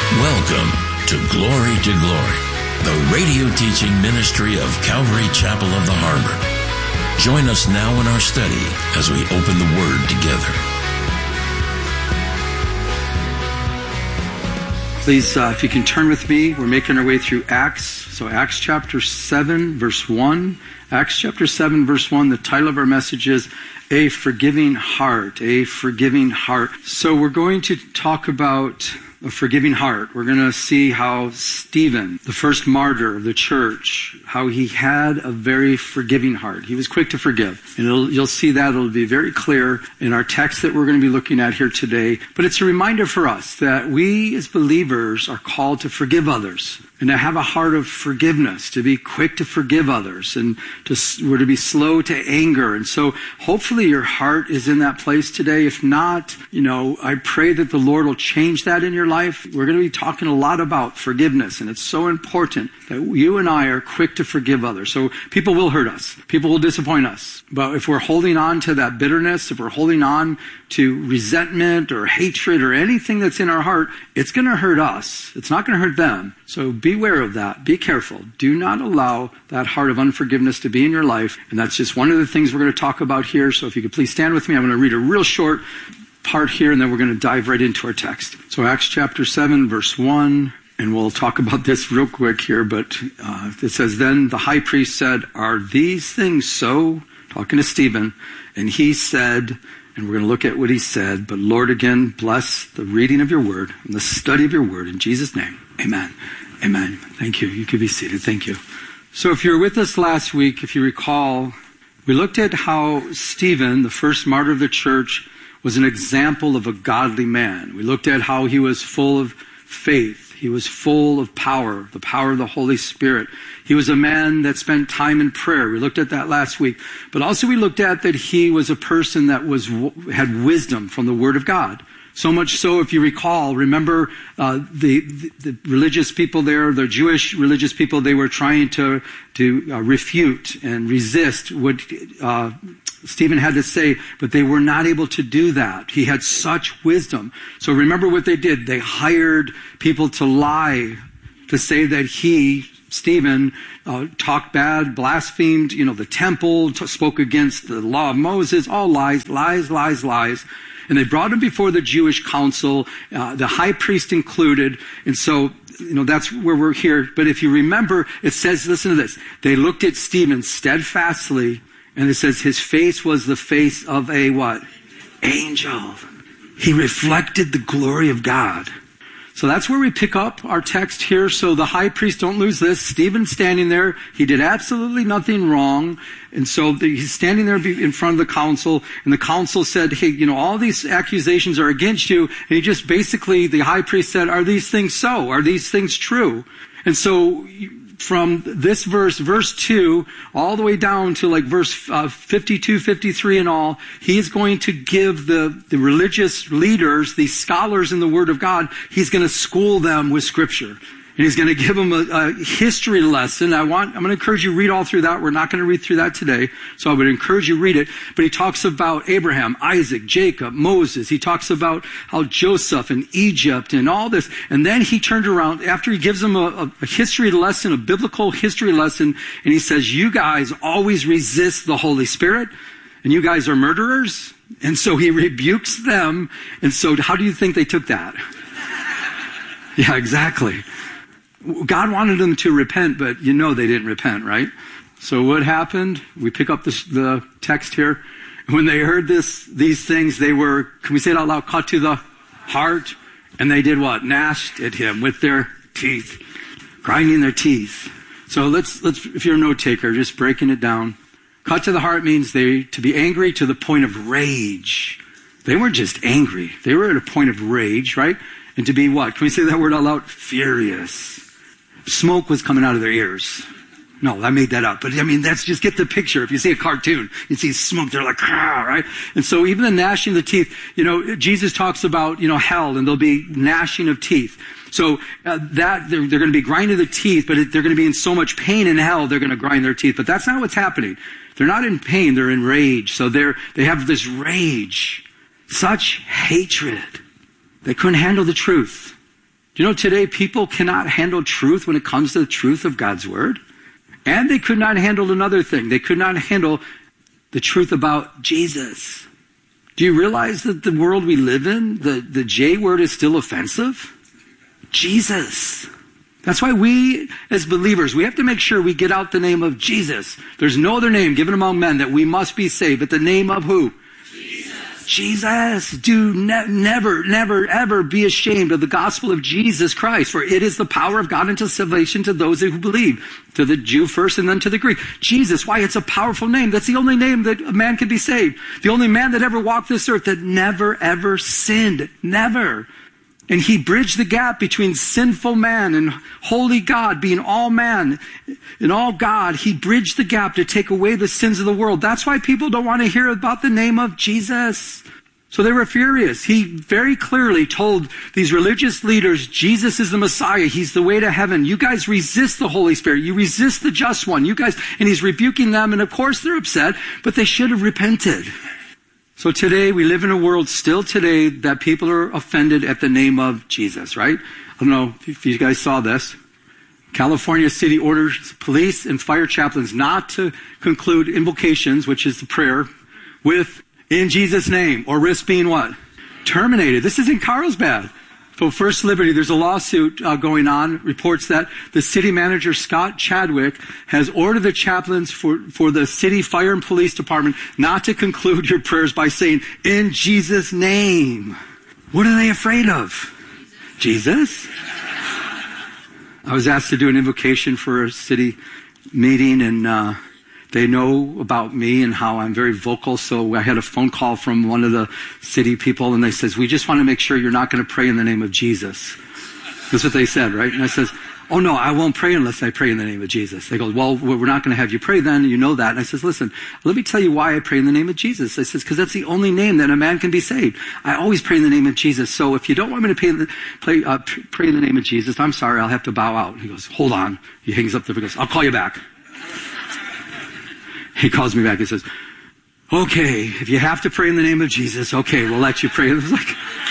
Welcome to Glory to Glory, the radio teaching ministry of Calvary Chapel of the Harbor. Join us now in our study as we open the Word together. Please, if you can turn with me, we're making our way through Acts. So Acts chapter 7, verse 1. Acts chapter 7, verse 1, the title of our message is A Forgiving Heart, A Forgiving Heart. So we're going to talk about a forgiving heart. We're going to see how Stephen, the first martyr of the church, how he had a very forgiving heart. He was quick to forgive. And you'll see that. It'll be very clear in our text that we're going to be looking at here today. But it's a reminder for us that we as believers are called to forgive others and to have a heart of forgiveness, to be quick to forgive others, and we're to be slow to anger. And so hopefully your heart is in that place today. If not, I pray that the Lord will change that in your life. We're going to be talking a lot about forgiveness, and it's so important that you and I are quick to forgive others. So people will hurt us. People will disappoint us. But if we're holding on to that bitterness, if we're holding on to resentment or hatred or anything that's in our heart, it's going to hurt us. It's not going to hurt them. So beware of that. Be careful. Do not allow that heart of unforgiveness to be in your life. And that's just one of the things we're going to talk about here. So if you could please stand with me, I'm going to read a real short part here, and then we're going to dive right into our text. So Acts chapter 7, verse 1, and we'll talk about this real quick here, but it says, Then the high priest said, Are these things so? Talking to Stephen. And he said, and we're going to look at what he said, but Lord, again, bless the reading of your word and the study of your word in Jesus' name. Amen. Amen. Thank you. You can be seated. Thank you. So if you were with us last week, if you recall, we looked at how Stephen, the first martyr of the church, was an example of a godly man. We looked at how he was full of faith. He was full of power, the power of the Holy Spirit. He was a man that spent time in prayer. We looked at that last week. But also we looked at that he was a person that had wisdom from the Word of God. So much so, if you recall, remember the religious people there, the Jewish religious people, they were trying to refute and resist what Stephen had to say, but they were not able to do that. He had such wisdom. So remember what they did. They hired people to lie, to say that Stephen, talked bad, blasphemed, the temple, spoke against the law of Moses, all lies, lies, lies, lies. And they brought him before the Jewish council, the high priest included. And so, that's where we're here. But if you remember, it says, listen to this. They looked at Stephen steadfastly, and it says his face was the face of a what? Angel. He reflected the glory of God. So that's where we pick up our text here. So the high priest, don't lose this. Stephen's standing there. He did absolutely nothing wrong. And so he's standing there in front of the council. And the council said, hey, all these accusations are against you. And he just basically, the high priest said, are these things so? Are these things true? And so from this verse 2, all the way down to like verse 52, 53 and all, he's going to give the religious leaders, these scholars in the Word of God, he's going to school them with Scripture. And he's going to give them a history lesson. I'm going to encourage you to read all through that. We're not going to read through that today, so I would encourage you to read it. But he talks about Abraham, Isaac, Jacob, Moses. He talks about how Joseph and Egypt and all this. And then he turned around after he gives them a history lesson, a biblical history lesson, and he says, you guys always resist the Holy Spirit, and you guys are murderers. And so he rebukes them. And so how do you think they took that? Yeah, exactly. God wanted them to repent, but they didn't repent, right? So what happened? We pick up the text here. When they heard these things, they were, can we say it out loud, cut to the heart? And they did what? Gnashed at him with their teeth, grinding their teeth. So let's if you're a note taker, just breaking it down. Cut to the heart means to be angry to the point of rage. They weren't just angry. They were at a point of rage, right? And to be what? Can we say that word out loud? Furious. Smoke was coming out of their ears. No, I made that up. But that's just get the picture. If you see a cartoon, you see smoke, they're like, right? And so even the gnashing of the teeth, Jesus talks about, hell, and there'll be gnashing of teeth. So that they're going to be grinding the teeth, but they're going to be in so much pain in hell, they're going to grind their teeth. But that's not what's happening. They're not in pain, they're in rage. So they have this rage, such hatred. They couldn't handle the truth. You know, today people cannot handle truth when it comes to the truth of God's word. And they could not handle another thing. They could not handle the truth about Jesus. Do you realize that the world we live in, the J word is still offensive? Jesus. That's why we, as believers, we have to make sure we get out the name of Jesus. There's no other name given among men that we must be saved, but the name of who? Jesus. Do never, ever be ashamed of the gospel of Jesus Christ, for it is the power of God unto salvation to those who believe, to the Jew first and then to the Greek. Jesus, why? It's a powerful name. That's the only name that a man can be saved. The only man that ever walked this earth that never, ever sinned. Never. And he bridged the gap between sinful man and holy God, being all man and all God. He bridged the gap to take away the sins of the world. That's why people don't want to hear about the name of Jesus. So they were furious. He very clearly told these religious leaders, Jesus is the Messiah. He's the way to heaven. You guys resist the Holy Spirit. You resist the just one. You guys, and he's rebuking them. And of course they're upset, but they should have repented. So today, we live in a world still today that people are offended at the name of Jesus, right? I don't know if you guys saw this. California city orders police and fire chaplains not to conclude invocations, which is the prayer, with in Jesus' name, or risk being what? Terminated. This is in Carlsbad. So First Liberty, there's a lawsuit going on, reports that the city manager, Scott Chadwick, has ordered the chaplains for the city fire and police department not to conclude your prayers by saying, in Jesus' name. What are they afraid of? Jesus? I was asked to do an invocation for a city meeting, and they know about me and how I'm very vocal, so I had a phone call from one of the city people, and they says, we just want to make sure you're not going to pray in the name of Jesus. That's what they said, right? And I says, oh no, I won't pray unless I pray in the name of Jesus. They go, well, we're not going to have you pray then, you know that. And I says, listen, let me tell you why I pray in the name of Jesus. I says, because that's the only name that a man can be saved. I always pray in the name of Jesus. So if you don't want me to pray in the name of Jesus, I'm sorry, I'll have to bow out. He goes, hold on. He hangs up the phone. He goes, I'll call you back. He calls me back and says, okay, if you have to pray in the name of Jesus, okay, we'll let you pray. It was like,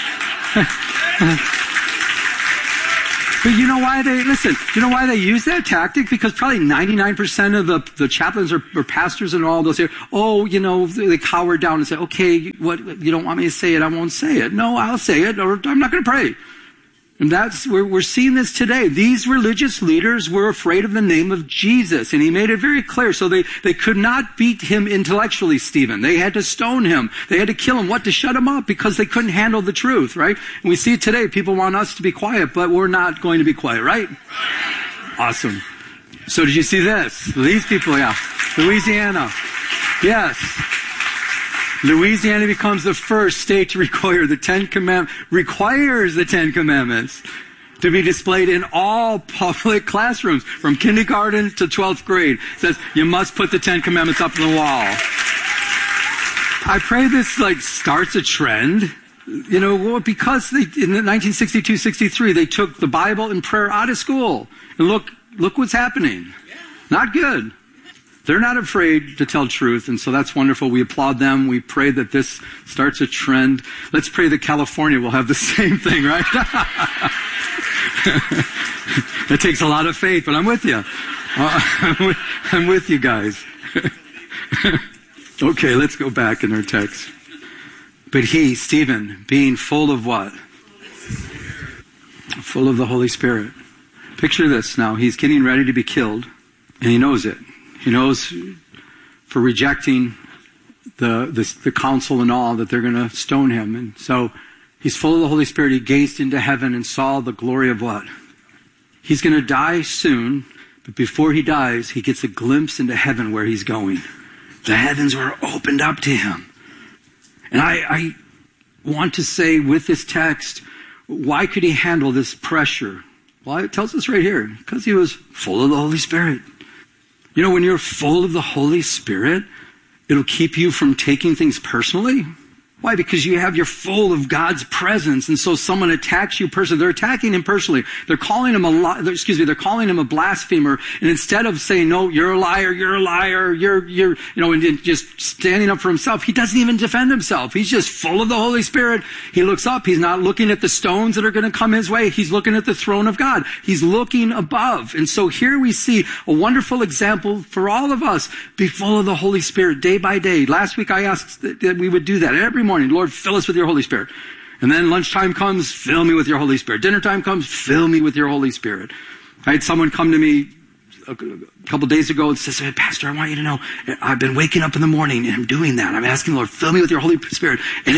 but you know why they use that tactic? Because probably 99% of the chaplains or pastors and all those here, they cower down and say, okay, what, you don't want me to say it, I won't say it. No, I'll say it, or I'm not going to pray. And we're seeing this today. These religious leaders were afraid of the name of Jesus, and he made it very clear. So they could not beat him intellectually, Stephen. They had to stone him. They had to kill him. What? To shut him up, because they couldn't handle the truth, right? And we see it today. People want us to be quiet, but we're not going to be quiet, right? Awesome. So did you see this? These people, yeah. Louisiana. Yes. Louisiana becomes the first state to require the Ten Commandments to be displayed in all public classrooms from kindergarten to 12th grade. It says you must put the Ten Commandments up on the wall. I pray this starts a trend. Because in the 1962-63 they took the Bible and prayer out of school. And look what's happening. Not good. They're not afraid to tell truth, and so that's wonderful. We applaud them. We pray that this starts a trend. Let's pray that California will have the same thing, right? It takes a lot of faith, but I'm with you. I'm with you guys. Okay, let's go back in our text. But he, Stephen, being full of what? Full of the Holy Spirit. Picture this now. He's getting ready to be killed, and he knows it. He knows for rejecting the council and all that they're going to stone him. And so he's full of the Holy Spirit. He gazed into heaven and saw the glory of what? He's going to die soon, but before he dies, he gets a glimpse into heaven where he's going. The heavens were opened up to him. And I want to say with this text, why could he handle this pressure? Well, it tells us right here, because he was full of the Holy Spirit. You know, when you're full of the Holy Spirit, it'll keep you from taking things personally. Why? Because you're full of God's presence, and so someone attacks you personally. They're attacking him personally. They're calling him they're calling him a blasphemer, and instead of saying, no, you're a liar, and just standing up for himself, he doesn't even defend himself. He's just full of the Holy Spirit. He looks up. He's not looking at the stones that are going to come his way. He's looking at the throne of God. He's looking above. And so here we see a wonderful example for all of us. Be full of the Holy Spirit day by day. Last week I asked that we would do that every morning. Lord, fill us with your Holy Spirit. And then lunchtime comes, fill me with your Holy Spirit. Dinner time comes, fill me with your Holy Spirit. I had someone come to me a couple days ago and says, hey, Pastor, I want you to know, I've been waking up in the morning and I'm doing that. I'm asking the Lord, fill me with your Holy Spirit. And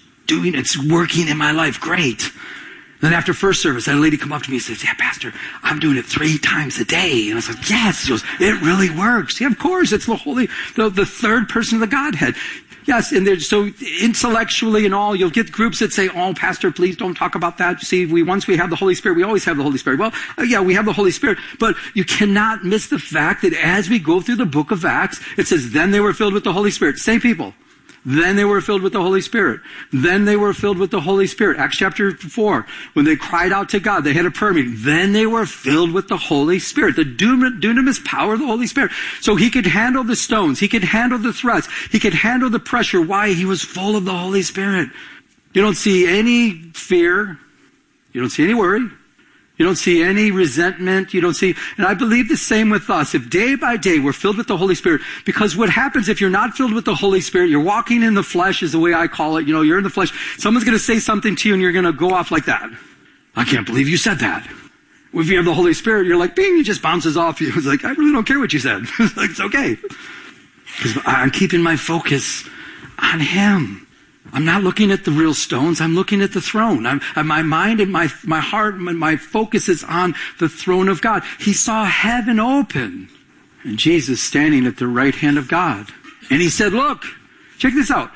it's working in my life. Great. Then after first service, I had a lady come up to me and says, yeah, Pastor, I'm doing it 3 times a day. And I was like, yes. She goes, it really works. Yeah, of course. It's the third person of the Godhead. Yes, and so intellectually and all, you'll get groups that say, oh, Pastor, please don't talk about that. See, once we have the Holy Spirit, we always have the Holy Spirit. Well, yeah, we have the Holy Spirit, but you cannot miss the fact that as we go through the book of Acts, it says, then they were filled with the Holy Spirit. Same people. Then they were filled with the Holy Spirit. Then they were filled with the Holy Spirit. Acts chapter 4, when they cried out to God, they had a prayer meeting. Then they were filled with the Holy Spirit. The dunamis power of the Holy Spirit. So he could handle the stones. He could handle the threats. He could handle the pressure. Why? He was full of the Holy Spirit. You don't see any fear. You don't see any worry. You don't see any resentment. And I believe the same with us. If day by day we're filled with the Holy Spirit, because what happens if you're not filled with the Holy Spirit, you're walking in the flesh is the way I call it. You're in the flesh. Someone's going to say something to you and you're going to go off like that. I can't believe you said that. If you have the Holy Spirit, you're like, bing, it just bounces off you. It's like, I really don't care what you said. It's okay. Because I'm keeping my focus on Him. I'm not looking at the real stones. I'm looking at the throne. My mind and my heart and my focus is on the throne of God. He saw heaven open and Jesus standing at the right hand of God. And he said, look, check this out.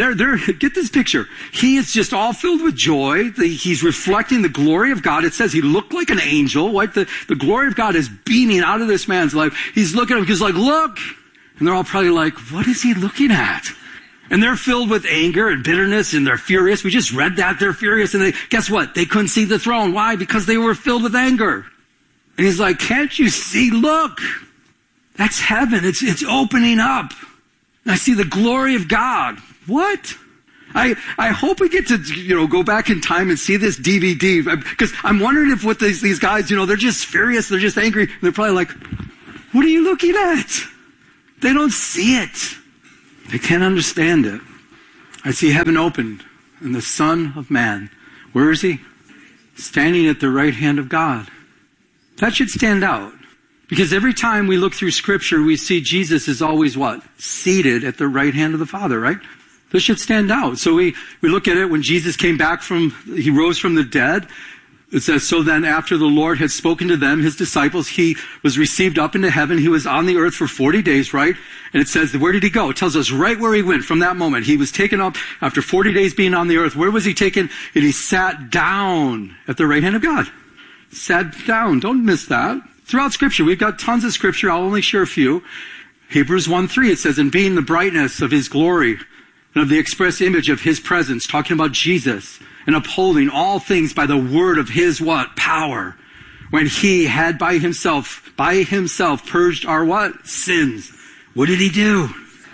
Get this picture. He is just all filled with joy. He's reflecting the glory of God. It says he looked like an angel. Right? The glory of God is beaming out of this man's life. He's looking at him. He's like, look. And they're all probably like, what is he looking at? And they're filled with anger and bitterness and they're furious. We just read that. They're furious. And guess what? They couldn't see the throne. Why? Because they were filled with anger. And he's like, can't you see? Look, that's heaven. It's opening up. And I see the glory of God. What? I hope we get to, go back in time and see this DVD, because I'm wondering if what these guys, they're just furious. They're just angry. And they're probably like, what are you looking at? They don't see it. They can't understand it. I see heaven opened and the Son of Man. Where is he? Standing at the right hand of God. That should stand out. Because every time we look through Scripture, we see Jesus is always what? Seated at the right hand of the Father, right? This should stand out. So we look at it when Jesus came back he rose from the dead. It says, so then after the Lord had spoken to them, his disciples, he was received up into heaven. He was on the earth for 40 days, right? And it says, where did he go? It tells us right where he went from that moment. He was taken up after 40 days being on the earth. Where was he taken? And he sat down at the right hand of God. Sat down. Don't miss that. Throughout Scripture, we've got tons of Scripture. I'll only share a few. Hebrews 1:3, it says, and being the brightness of his glory and of the express image of his presence, talking about Jesus, and upholding all things by the word of his what? Power. When he had by himself purged our what? Sins. What did he do?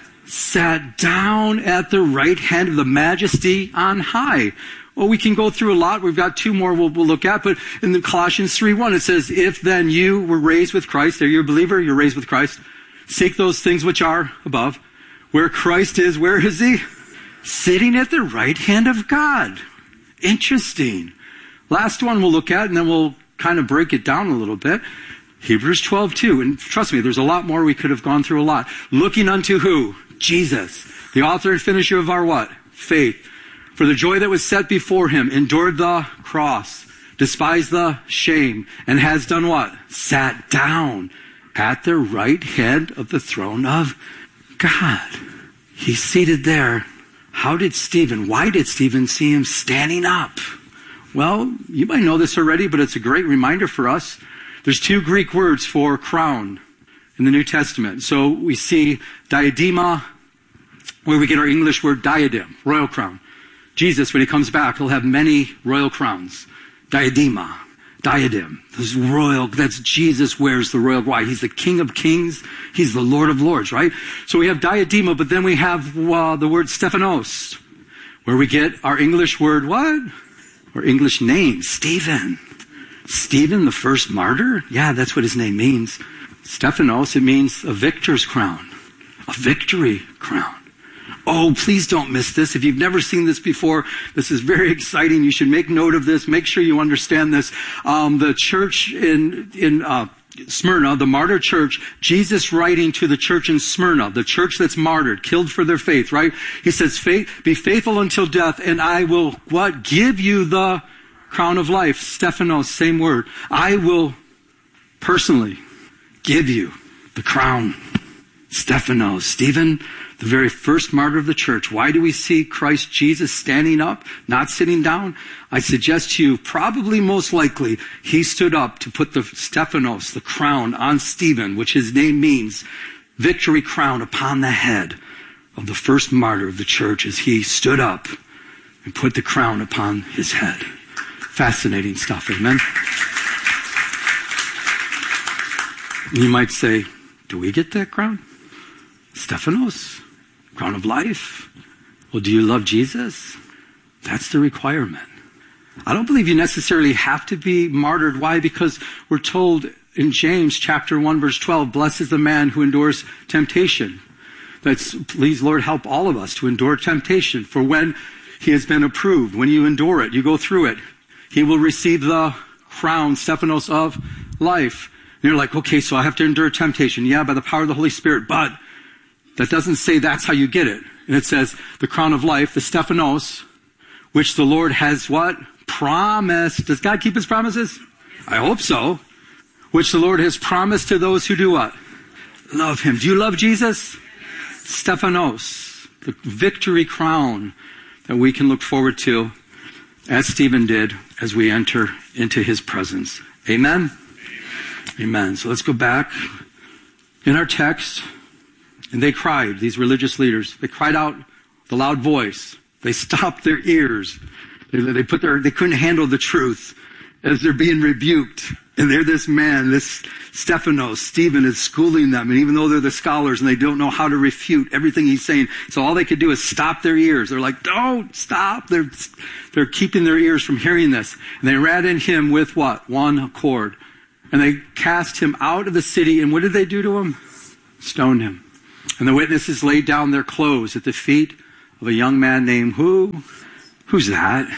Sat down at the right hand of the majesty on high. Well, we can go through a lot. We've got 2 more we'll look at, but in the Colossians 3:1, it says, if then you were raised with Christ, are you a believer? You're raised with Christ. Seek those things which are above. Where Christ is, where is he? Sitting at the right hand of God. Interesting. Last one we'll look at, and then we'll kind of break it down a little bit. Hebrews 12:2. And trust me, there's a lot more. We could have gone through a lot. Looking unto who? Jesus. The author and finisher of our what? Faith. For the joy that was set before him, endured the cross, despised the shame, and has done what? Sat down at the right hand of the throne of God. He's seated there. Why did Stephen see him standing up? Well, you might know this already, but it's a great reminder for us. There's 2 Greek words for crown in the New Testament. So we see diadema, where we get our English word diadem, royal crown. Jesus, when he comes back, he'll have many royal crowns. Diadema, diadem. This royal, that's Jesus wears the royal. Why? He's the King of Kings. He's the Lord of Lords, right? So we have diadema, but then we have the word Stephanos, where we get our English word what? Our English name, Stephen. Stephen, the first martyr? Yeah, that's what his name means. Stephanos, it means a victor's crown, a victory crown. Oh, please don't miss this. If you've never seen this before, this is very exciting. You should make note of this. Make sure you understand this. The church in Smyrna, the martyr church, Jesus writing to the church in Smyrna, the church that's martyred, killed for their faith, right? He says, be faithful until death, and I will, what? Give you the crown of life. Stephanos, same word. I will personally give you the crown. Stephanos, Stephen, the very first martyr of the church. Why do we see Christ Jesus standing up, not sitting down? I suggest to you, probably most likely, he stood up to put the Stephanos, the crown, on Stephen, which his name means, victory crown upon the head of the first martyr of the church as he stood up and put the crown upon his head. Fascinating stuff, amen? You might say, do we get that crown? Stephanos, crown of life. Well, do you love Jesus? That's the requirement. I don't believe you necessarily have to be martyred. Why? Because we're told in James chapter 1 verse 12, blessed is the man who endures temptation. Please, Lord, help all of us to endure temptation. For when he has been approved, when you endure it, you go through it, he will receive the crown, Stephanos, of life. And you're like, okay, so I have to endure temptation. Yeah, by the power of the Holy Spirit. But that doesn't say that's how you get it. And it says the crown of life, the Stephanos, which the Lord has what? Promised. Does God keep his promises? I hope so. Which the Lord has promised to those who do what? Love him. Do you love Jesus? Stephanos, the victory crown that we can look forward to, as Stephen did, as we enter into his presence. Amen? Amen. So let's go back in our text. And they cried, these religious leaders. They cried out with a loud voice. They stopped their ears. They couldn't handle the truth as they're being rebuked. And they're this man, this Stephanos, Stephen is schooling them. And even though they're the scholars and they don't know how to refute everything he's saying, so all they could do is stop their ears. They're like, don't stop. They're keeping their ears from hearing this. And they ran at him with what? One accord. And they cast him out of the city. And what did they do to him? Stoned him. And the witnesses laid down their clothes at the feet of a young man named who? Who's that?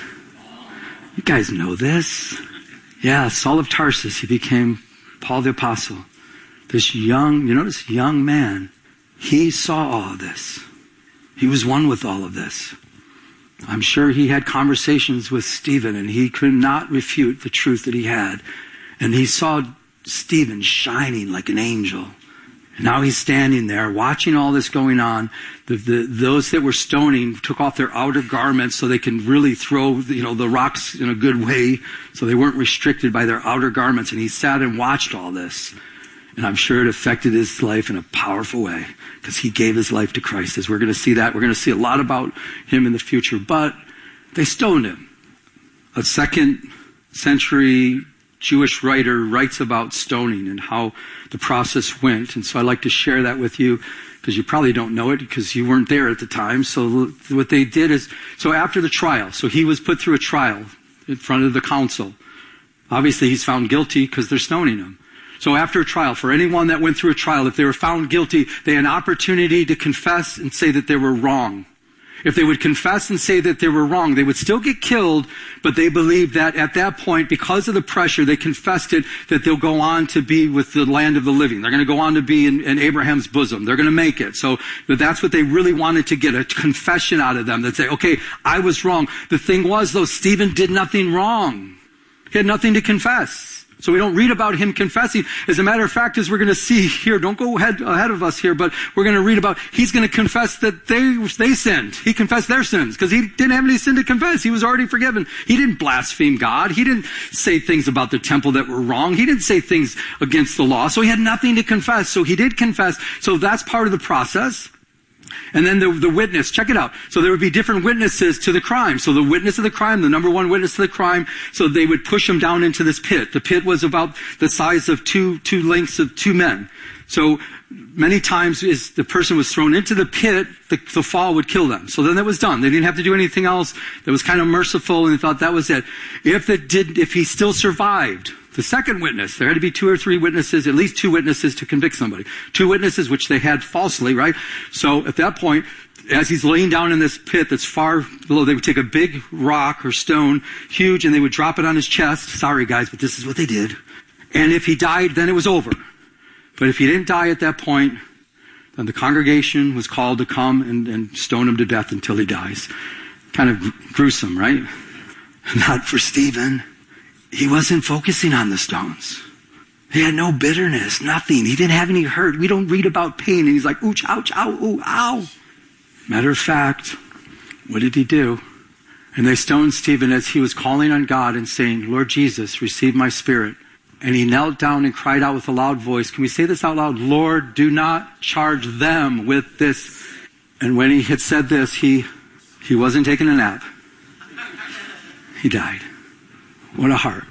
You guys know this. Yeah, Saul of Tarsus. He became Paul the Apostle. This young man. He saw all of this. He was one with all of this. I'm sure he had conversations with Stephen and he could not refute the truth that he had. And he saw Stephen shining like an angel. And now he's standing there watching all this going on. Those that were stoning took off their outer garments so they can really throw, the rocks in a good way. So they weren't restricted by their outer garments. And he sat and watched all this. And I'm sure it affected his life in a powerful way because he gave his life to Christ. As we're going to see that, we're going to see a lot about him in the future. But they stoned him. A 2nd century Jewish writer writes about stoning and how the process went. And so I'd like to share that with you because you probably don't know it because you weren't there at the time. So what they did is, so after the trial, so he was put through a trial in front of the council. Obviously he's found guilty because they're stoning him. So after a trial, for anyone that went through a trial, if they were found guilty, they had an opportunity to confess and say that they were wrong. If they would confess and say that they were wrong, they would still get killed, but they believed that at that point, because of the pressure, they confessed it, that they'll go on to be with the land of the living. They're going to go on to be in Abraham's bosom. They're going to make it. So that's what they really wanted to get, a confession out of them that say, okay, I was wrong. The thing was, though, Stephen did nothing wrong. He had nothing to confess. So we don't read about him confessing. As a matter of fact, as we're going to see here, don't go ahead of us here, but we're going to read about, he's going to confess that they sinned. He confessed their sins because he didn't have any sin to confess. He was already forgiven. He didn't blaspheme God. He didn't say things about the temple that were wrong. He didn't say things against the law. So he had nothing to confess. So he did confess. So that's part of the process. And then the witness, check it out. So there would be different witnesses to the crime. So the witness of the crime, the number one witness to the crime, so they would push him down into this pit. The pit was about the size of two lengths of two men. So many times as the person was thrown into the pit, the fall would kill them. So then that was done. They didn't have to do anything else. That was kind of merciful, and they thought that was it. If he still survived, the second witness, there had to be 2 or 3 witnesses, at least 2 witnesses to convict somebody. 2 witnesses, which they had falsely, right? So at that point, as he's laying down in this pit that's far below, they would take a big rock or stone, huge, and they would drop it on his chest. Sorry, guys, but this is what they did. And if he died, then it was over. But if he didn't die at that point, then the congregation was called to come and stone him to death until he dies. Kind of gruesome, right? Not for Stephen. He wasn't focusing on the stones. He had no bitterness, nothing. He didn't have any hurt. We don't read about pain. And he's like, ooh, ouch, ow, ooh, ow. Matter of fact, what did he do? And they stoned Stephen as he was calling on God and saying, Lord Jesus, receive my spirit. And he knelt down and cried out with a loud voice. Can we say this out loud? Lord, do not charge them with this. And when he had said this, he wasn't taking a nap. He died. What a heart.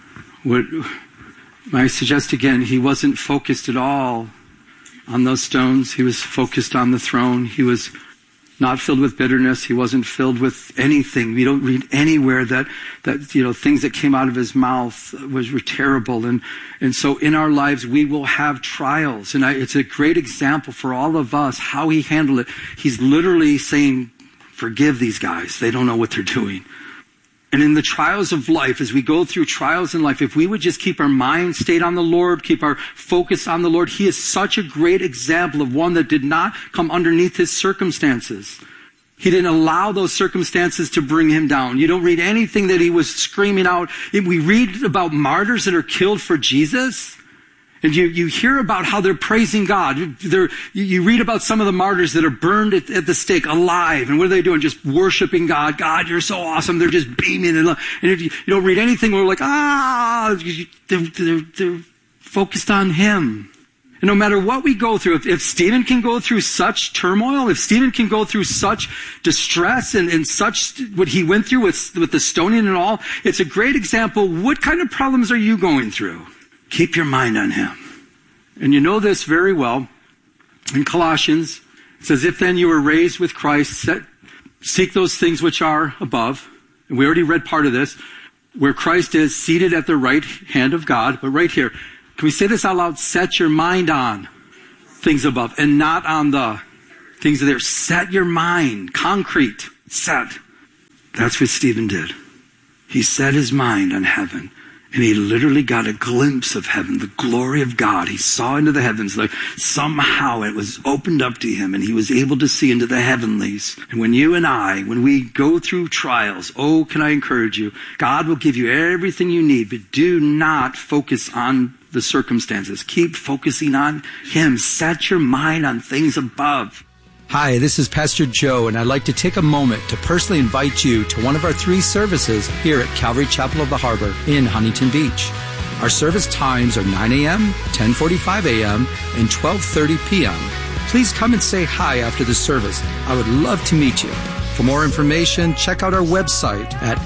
I suggest again, he wasn't focused at all on those stones. He was focused on the throne. He was not filled with bitterness. He wasn't filled with anything. We don't read anywhere that things that came out of his mouth were terrible. And so in our lives, we will have trials. And it's a great example for all of us how he handled it. He's literally saying, forgive these guys. They don't know what they're doing. And in the trials of life, as we go through trials in life, if we would just keep our mind stayed on the Lord, keep our focus on the Lord, he is such a great example of one that did not come underneath his circumstances. He didn't allow those circumstances to bring him down. You don't read anything that he was screaming out. We read about martyrs that are killed for Jesus. And you hear about how they're praising God. You read about some of the martyrs that are burned at the stake alive. And what are they doing? Just worshiping God. God, you're so awesome. They're just beaming. And if you don't read anything where we're like, they're focused on him. And no matter what we go through, if Stephen can go through such turmoil, if Stephen can go through such distress and such what he went through with the stoning and all, it's a great example. What kind of problems are you going through? Keep your mind on him. And you know this very well. In Colossians, it says, if then you were raised with Christ, seek those things which are above. And we already read part of this, where Christ is seated at the right hand of God. But right here, can we say this out loud? Set your mind on things above and not on the things there. Set your mind, concrete, set. That's what Stephen did. He set his mind on heaven. And he literally got a glimpse of heaven, the glory of God. He saw into the heavens. Like somehow it was opened up to him and he was able to see into the heavenlies. And when you and I, when we go through trials, oh, can I encourage you? God will give you everything you need, but do not focus on the circumstances. Keep focusing on him. Set your mind on things above. Hi, this is Pastor Joe, and I'd like to take a moment to personally invite you to one of our 3 services here at Calvary Chapel of the Harbor in Huntington Beach. Our service times are 9 a.m., 10:45 a.m., and 12:30 p.m. Please come and say hi after the service. I would love to meet you. For more information, check out our website at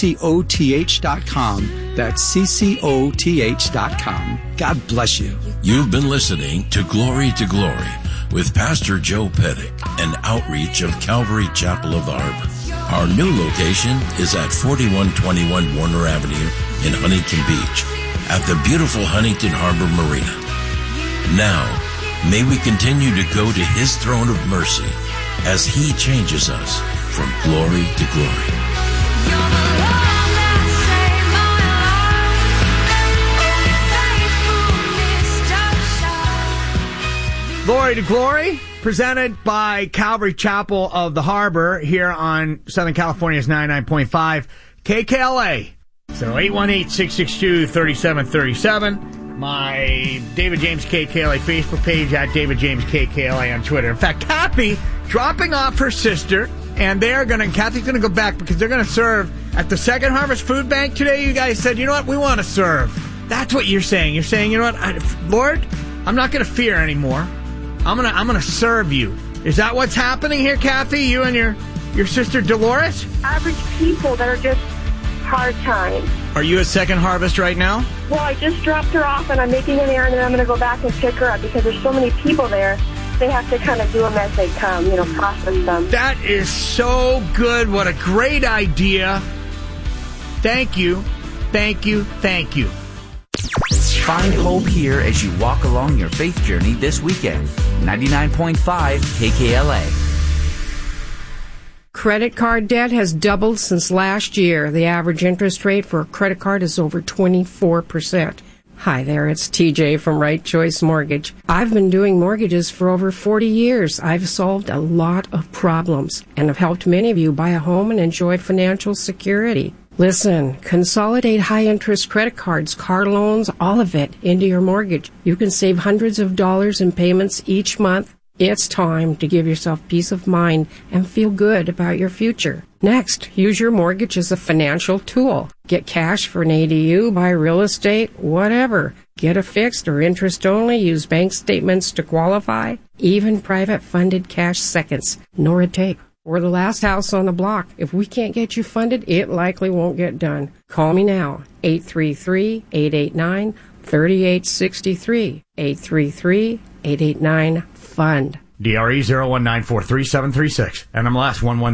ccoth.com. That's ccoth.com. God bless you. You've been listening to Glory with Pastor Joe Pettick, an outreach of Calvary Chapel of the Harbor. Our new location is at 4121 Warner Avenue in Huntington Beach at the beautiful Huntington Harbor Marina. Now, may we continue to go to his throne of mercy as he changes us from glory to glory. Glory to Glory, presented by Calvary Chapel of the Harbor here on Southern California's 99.5 KKLA. So 818-662-3737. My David James KKLA Facebook page, at David James KKLA on Twitter. In fact, Kathy dropping off her sister, and Kathy's going to go back because they're going to serve at the Second Harvest Food Bank today. You guys said, you know what, we want to serve. That's what you're saying. You're saying, you know what, Lord, I'm not going to fear anymore. I'm gonna serve you. Is that what's happening here, Kathy? You and your sister Dolores? Average people that are just hard times. Are you at Second Harvest right now? Well, I just dropped her off, and I'm making an errand, and I'm going to go back and pick her up because there's so many people there. They have to kind of do them as they come, process them. That is so good. What a great idea. Thank you. Thank you. Thank you. Find hope here as you walk along your faith journey this weekend. 99.5 KKLA. Credit card debt has doubled since last year. The average interest rate for a credit card is over 24%. Hi there, it's TJ from Right Choice Mortgage. I've been doing mortgages for over 40 years. I've solved a lot of problems and have helped many of you buy a home and enjoy financial security. Listen, consolidate high-interest credit cards, car loans, all of it into your mortgage. You can save hundreds of dollars in payments each month. It's time to give yourself peace of mind and feel good about your future. Next, use your mortgage as a financial tool. Get cash for an ADU, buy real estate, whatever. Get a fixed or interest only, use bank statements to qualify. Even private funded cash seconds. Nora Tape. Or the last house on the block. If we can't get you funded, it likely won't get done. Call me now. 833-889-3863. 833-889-FUND. DRE 019433736. NMLS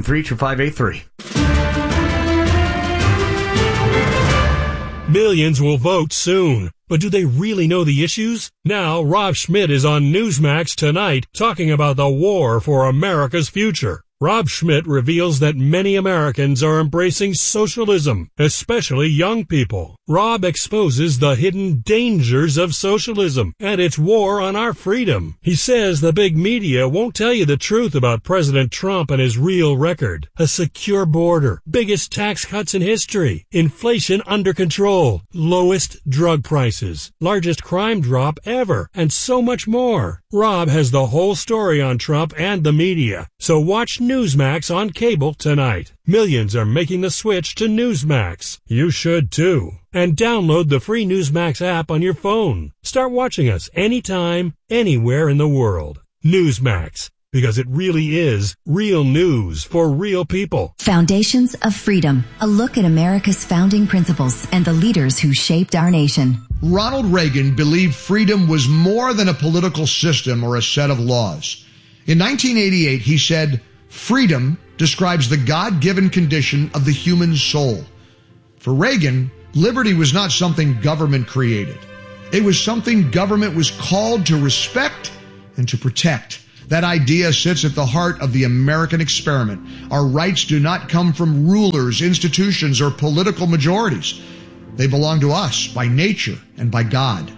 1132583. Millions will vote soon. But do they really know the issues? Now, Rob Schmidt is on Newsmax tonight talking about the war for America's future. Rob Schmidt reveals that many Americans are embracing socialism, especially young people. Rob exposes the hidden dangers of socialism and its war on our freedom. He says the big media won't tell you the truth about President Trump and his real record. A secure border, biggest tax cuts in history, inflation under control, lowest drug prices, largest crime drop ever, and so much more. Rob has the whole story on Trump and the media, so watch Newsmax on cable tonight. Millions are making the switch to Newsmax. You should too. And download the free Newsmax app on your phone. Start watching us anytime, anywhere in the world. Newsmax, because it really is real news for real people. Foundations of Freedom, a look at America's founding principles and the leaders who shaped our nation. Ronald Reagan believed freedom was more than a political system or a set of laws. In 1988, he said, "Freedom describes the God-given condition of the human soul." For Reagan, liberty was not something government created. It was something government was called to respect and to protect. That idea sits at the heart of the American experiment. Our rights do not come from rulers, institutions, or political majorities. They belong to us by nature and by God.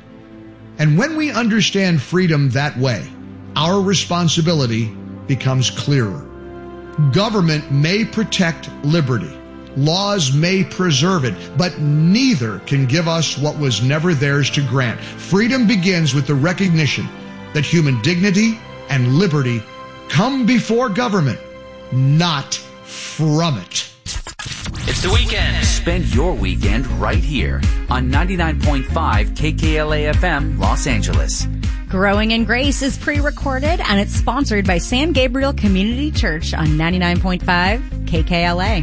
And when we understand freedom that way, our responsibility becomes clearer. Government may protect liberty. Laws may preserve it, but neither can give us what was never theirs to grant. Freedom begins with the recognition that human dignity and liberty come before government, not from it. It's the weekend. Spend your weekend right here on 99.5 KKLA FM, Los Angeles. Growing in Grace is pre-recorded, and it's sponsored by San Gabriel Community Church on 99.5 KKLA.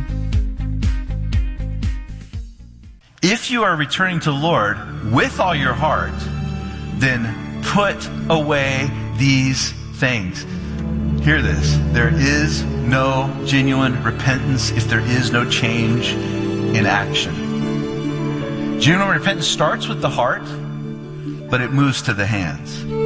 If you are returning to the Lord with all your heart, then put away these things. Hear this. There is no genuine repentance if there is no change in action. Genuine repentance starts with the heart, but it moves to the hands.